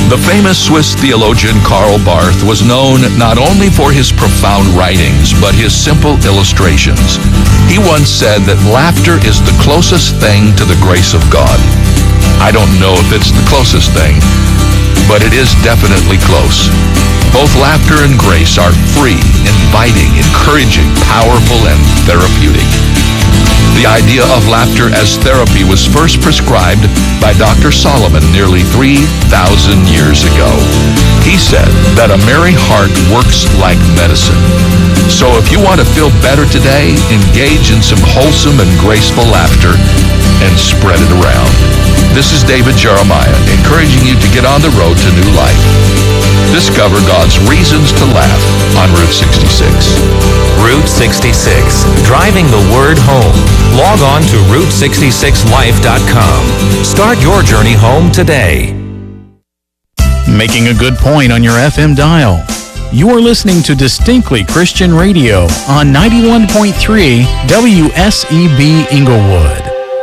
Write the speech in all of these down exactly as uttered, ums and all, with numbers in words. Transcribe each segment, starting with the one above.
The famous Swiss theologian Karl Barth was known not only for his profound writings, but his simple illustrations. He once said that laughter is the closest thing to the grace of God. I don't know if it's the closest thing, but it is definitely close. Both laughter and grace are free, inviting, encouraging, powerful, and therapeutic. The idea of laughter as therapy was first prescribed by Doctor Solomon nearly three thousand years ago. He said that a merry heart works like medicine. So if you want to feel better today, engage in some wholesome and graceful laughter and spread it around. This is David Jeremiah, encouraging you to get on the road to new life. Discover God's reasons to laugh on Route sixty-six. Route sixty-six, driving the word home. Log on to route sixty-six life dot com. Start your journey home today. Making a good point on your F M dial. You are listening to Distinctly Christian Radio on ninety-one point three W S E B Inglewood.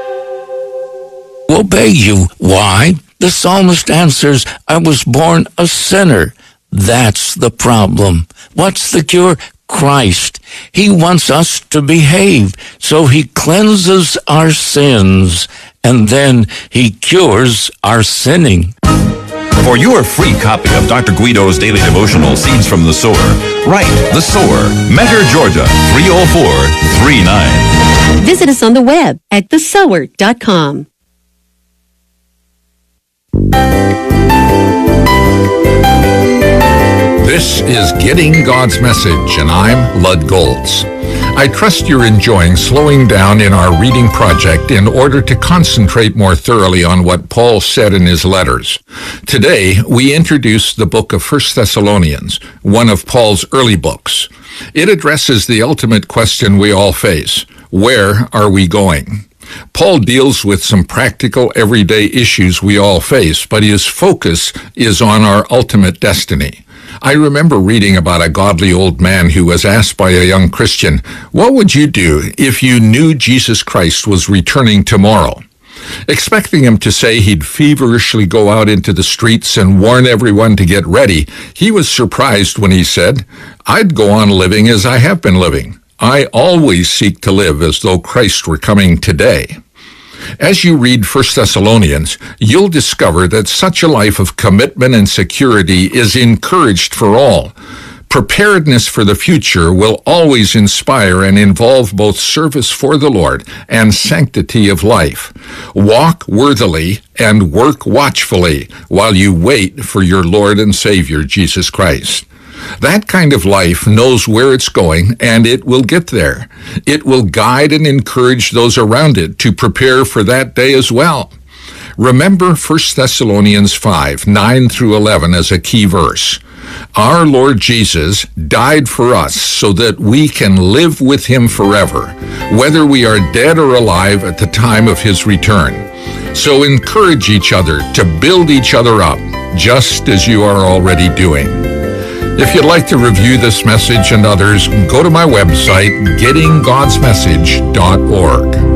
Obey you. Why? The psalmist answers, I was born a sinner. That's the problem. What's the cure? Christ. He wants us to behave, so he cleanses our sins, and then he cures our sinning. For your free copy of Doctor Guido's daily devotional, Seeds from the Sower, write The Sower, Mentor, Georgia, three oh four three nine. Visit us on the web at the sower dot com. This is Getting God's Message, and I'm Lud Goltz. I trust you're enjoying slowing down in our reading project in order to concentrate more thoroughly on what Paul said in his letters. Today, we introduce the book of First Thessalonians, one of Paul's early books. It addresses the ultimate question we all face: where are we going? Paul deals with some practical, everyday issues we all face, but his focus is on our ultimate destiny. I remember reading about a godly old man who was asked by a young Christian, "What would you do if you knew Jesus Christ was returning tomorrow?" Expecting him to say he'd feverishly go out into the streets and warn everyone to get ready, he was surprised when he said, "I'd go on living as I have been living. I always seek to live as though Christ were coming today." As you read First Thessalonians, you'll discover that such a life of commitment and security is encouraged for all. Preparedness for the future will always inspire and involve both service for the Lord and sanctity of life. Walk worthily and work watchfully while you wait for your Lord and Savior, Jesus Christ. That kind of life knows where it's going, and it will get there. It will guide and encourage those around it to prepare for that day as well. Remember First Thessalonians five, nine through eleven as a key verse. Our Lord Jesus died for us so that we can live with him forever, whether we are dead or alive at the time of his return. So encourage each other to build each other up, just as you are already doing. If you'd like to review this message and others, go to my website, getting gods message dot org.